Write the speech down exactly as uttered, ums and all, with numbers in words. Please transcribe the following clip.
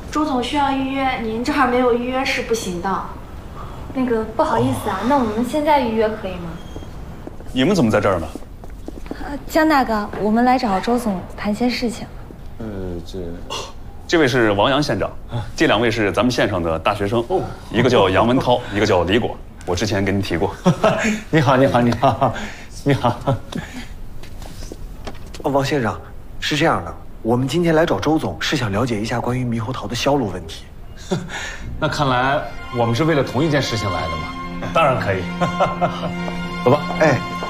周总需要预约，您这儿没有预约是不行的。 那个不好意思啊，那我们现在预约可以吗？ 你们怎么在这儿呢？ 呃，江大哥，我们来找周总谈些事情。 呃，这， 这位是王阳县长，这两位是咱们县上的大学生，一个叫杨文涛，一个叫李果。我之前跟您提过。 你好，你好，你好，你好。 哦，王县长，是这样的，我们今天来找周总是想了解一下关于猕猴桃的销路问题。 那看来我们是为了同一件事情来的嘛？ 当然可以。 走吧。 哎。